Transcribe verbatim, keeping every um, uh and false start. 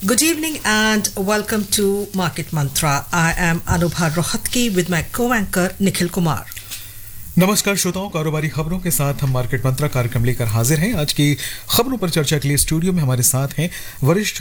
Good evening and welcome to Market Mantra. I am Anubha Rohatgi with my co-anchor Nikhil Kumar. नमस्कार श्रोताओं, कारोबारी खबरों के साथ हम मार्केट मंत्रा कार्यक्रम लेकर हाजिर हैं। आज की खबरों पर चर्चा के लिए स्टूडियो में हमारे साथ हैं वरिष्ठ